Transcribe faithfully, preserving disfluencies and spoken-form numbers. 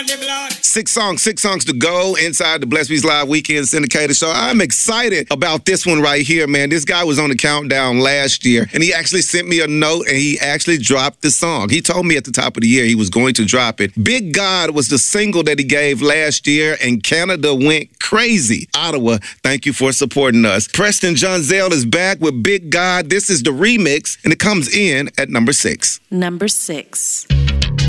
Six songs, six songs to go inside the Blessed Beats Live Weekend Syndicated Show. I'm excited about this one right here, man. This guy was on the countdown last year, and he actually sent me a note, and he actually dropped the song. He told me at the top of the year he was going to drop it. Big God was the single that he gave last year, and Canada went crazy. Ottawa, thank you for supporting us. Preston Johnzell is back with Big God. This is the remix, and it comes in at number six. Number six.